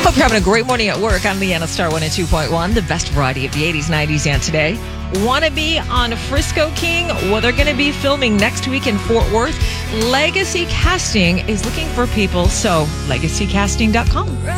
Hope you're having a great morning at work. I'm Leanna Star 102.1, the best variety of the 80s, 90s, and today. Wannabe on Frisco King? Well, they're going to be filming next week in Fort Worth. Legacy Casting is looking for people, so legacycasting.com.